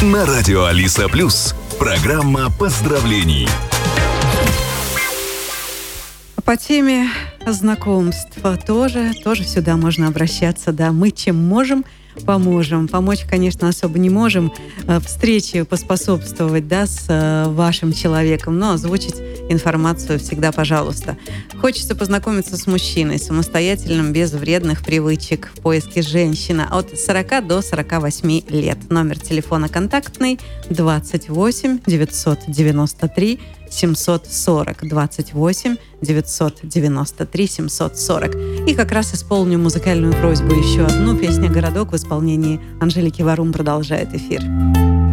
На радио Алиса Плюс. Программа поздравлений. По теме знакомства тоже сюда можно обращаться. Да, мы чем можем, поможем. Помочь, конечно, особо не можем. Встрече поспособствовать, да, с вашим человеком, но озвучить информацию всегда пожалуйста. Хочется познакомиться с мужчиной, самостоятельным, без вредных привычек, в поиске женщины от 40 до 48 лет. Номер телефона контактный 28 993 740 28 993 740. И как раз исполню музыкальную просьбу еще одну. Песня «Городок» в исполнении Анжелики Варум продолжает эфир.